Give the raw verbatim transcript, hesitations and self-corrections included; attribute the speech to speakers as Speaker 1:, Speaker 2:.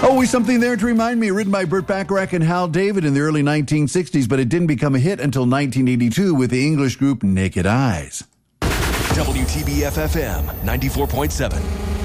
Speaker 1: Always Something There to Remind Me, written by Burt Bacharach and Hal David in the early nineteen sixties, but it didn't become a hit until nineteen eighty-two with the English group Naked Eyes.
Speaker 2: W T B F F M ninety-four point seven.